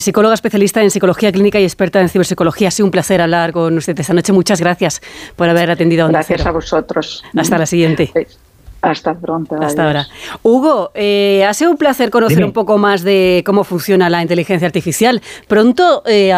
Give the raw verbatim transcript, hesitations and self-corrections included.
Psicóloga especialista en psicología clínica y experta en ciberpsicología. Ha sido un placer hablar con usted esta noche. Muchas gracias por haber atendido a Onda Gracias Cero. a vosotros. Hasta la siguiente. Hasta pronto. Hasta adiós. ahora. Hugo, eh, ha sido un placer conocer Dime. un poco más de cómo funciona la inteligencia artificial. Pronto... Eh,